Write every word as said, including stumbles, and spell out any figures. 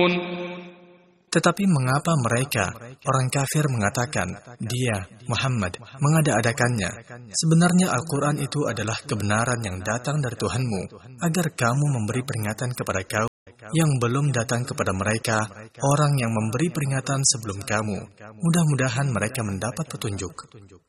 Tetapi mengapa mereka, orang kafir mengatakan, dia, Muhammad, mengada-adakannya? Sebenarnya Al-Quran itu adalah kebenaran yang datang dari Tuhanmu, agar kamu memberi peringatan kepada kaum yang belum datang kepada mereka, orang yang memberi peringatan sebelum kamu. Mudah-mudahan mereka mendapat petunjuk.